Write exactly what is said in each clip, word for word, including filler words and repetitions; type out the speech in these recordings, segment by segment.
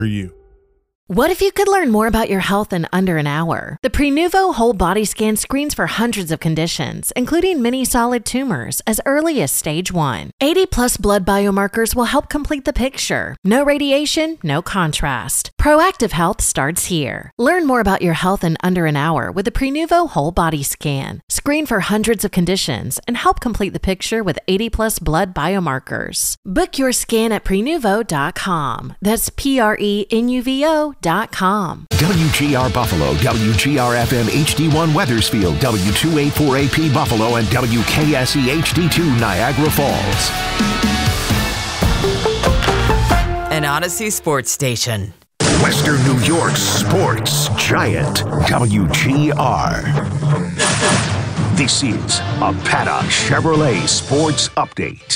for you. What if you could learn more about your health in under an hour? The Prenuvo Whole Body Scan screens for hundreds of conditions, including many solid tumors, as early as stage one. eighty plus blood biomarkers will help complete the picture. No radiation, no contrast. Proactive health starts here. Learn more about your health in under an hour with the Prenuvo Whole Body Scan. Screen for hundreds of conditions and help complete the picture with eighty plus blood biomarkers. Book your scan at prenuvo dot com. That's P R E N U V O dot com. W G R Buffalo, W G R F M H D one Weathersfield, W two eighty-four A P Buffalo, and W K S E H D two Niagara Falls. An Odyssey sports station. Western New York's sports giant, W G R. This is a Paddock Chevrolet Sports Update.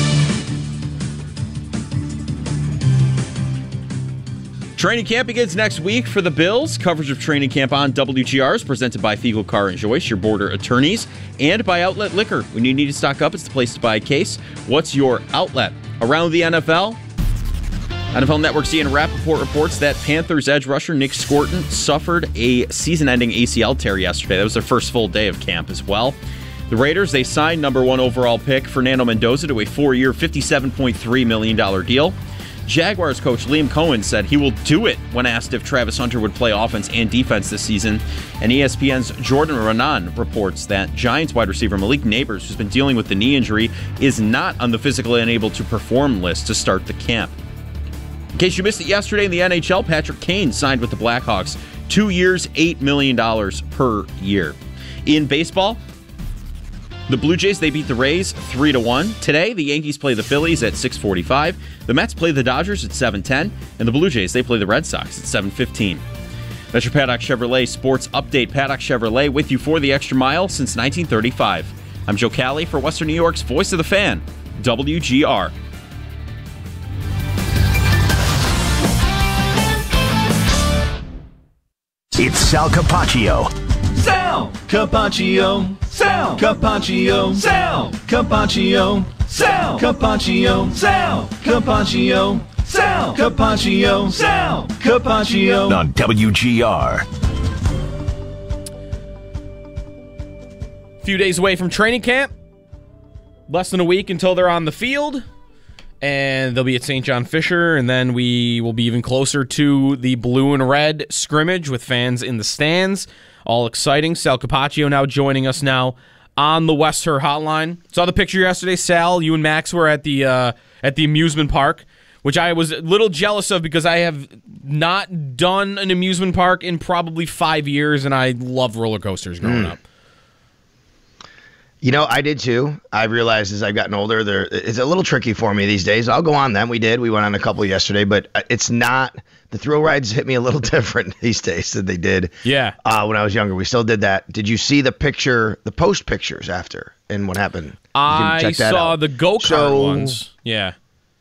Training camp begins next week for the Bills. Coverage of training camp on W G R is presented by Fiegel Car and Joyce, your border attorneys, and by Outlet Liquor. When you need to stock up, it's the place to buy a case. What's your outlet? Around the N F L, N F L Network's Ian Rappaport reports that Panthers edge rusher Nick Scorton suffered a season-ending A C L tear yesterday. That was their first full day of camp as well. The Raiders, they signed number one overall pick Fernando Mendoza to a four-year, fifty-seven point three million dollars deal. Jaguars coach Liam Cohen said he will do it when asked if Travis Hunter would play offense and defense this season. And E S P N's Jordan Renan reports that Giants wide receiver Malik Nabers, who's been dealing with the knee injury, is not on the physically unable to perform list to start the camp. In case you missed it yesterday in the N H L, Patrick Kane signed with the Blackhawks. Two years, eight million dollars per year. In baseball, the Blue Jays, they beat the Rays three to one. Today, the Yankees play the Phillies at six forty-five. The Mets play the Dodgers at seven ten. And the Blue Jays, they play the Red Sox at seven fifteen. That's your Paddock Chevrolet Sports Update. Paddock Chevrolet with you for the extra mile since nineteen thirty-five. I'm Joe Cali for Western New York's Voice of the Fan, W G R. It's Sal Capaccio. Sal Capaccio. Sal Capaccio. Sal Capaccio. Sal Capaccio. Sal Capaccio. Sal Capaccio. Sal Capaccio. On W G R. A few days away from training camp. Less than a week until they're on the field. And they'll be at Saint John Fisher, and then we will be even closer to the blue and red scrimmage with fans in the stands. All exciting. Sal Capaccio now joining us now on the West Her Hotline. Saw the picture yesterday, Sal. You and Max were at the uh, at the amusement park, which I was a little jealous of because I have not done an amusement park in probably five years, and I love roller coasters growing mm. up. You know, I did too. I realized as I've gotten older, there it's a little tricky for me these days. I'll go on them. We did. We went on a couple yesterday, but it's not. The thrill rides hit me a little different these days than they did. Yeah. Uh, when I was younger, we still did that. Did you see the picture, the post pictures after, and what happened? I saw out. the go kart so, ones. Yeah.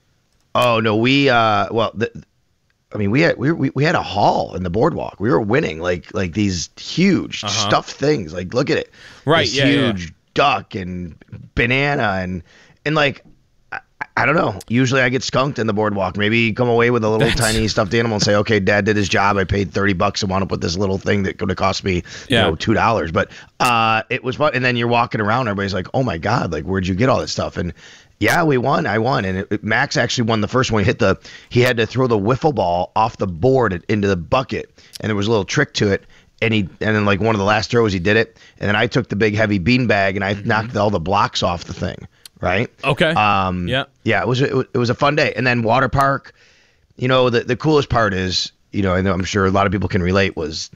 Oh no, we. Uh, well, the, I mean, we had we, we we had a haul in the boardwalk. We were winning like like these huge uh-huh. stuffed things. Like, look at it. Right. This yeah. Huge. Yeah. duck and banana and and like I, I don't know, usually I get skunked in the boardwalk. Maybe come away with a little That's... tiny stuffed animal and say, okay, Dad did his job, I paid thirty bucks and wound up with this little thing that could have cost me yeah. you know two dollars, but uh it was fun. And then you're walking around, everybody's like, oh my god, like where'd you get all this stuff? And yeah, we won. I won. And it, it, Max actually won the first one. He hit the he had to throw the wiffle ball off the board into the bucket, and there was a little trick to it. And he, and then like one of the last throws, he did it. And then I took the big heavy beanbag and I mm-hmm. knocked all the blocks off the thing. Right. Okay. Um, yeah. Yeah. It was, it was, it was a fun day. And then water park, you know, the, the coolest part is, you know, and I'm sure a lot of people can relate, was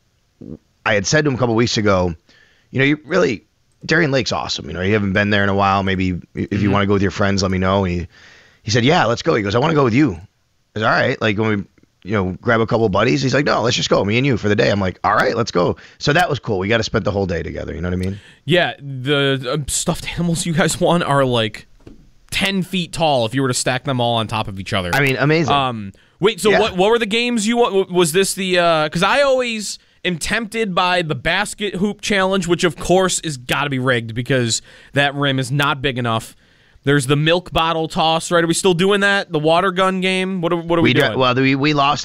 I had said to him a couple of weeks ago, you know, you really, Darien Lake's awesome. You know, you haven't been there in a while. Maybe if mm-hmm. you want to go with your friends, let me know. And he, he said, yeah, let's go. He goes, I want to go with you. I was all right. Like when we, you know, grab a couple of buddies. He's like, no, let's just go, me and you for the day. I'm like, all right, let's go. So that was cool. We got to spend the whole day together. You know what I mean? Yeah. The uh, stuffed animals you guys won are like ten feet tall if you were to stack them all on top of each other. I mean, amazing. Um, wait, so yeah. what what were the games you won? Was this the, uh, cause I always am tempted by the basket hoop challenge, which of course is gotta be rigged because that rim is not big enough. There's the milk bottle toss, right? Are we still doing that? The water gun game? What are, what are we, we doing? Do, well, we, we lost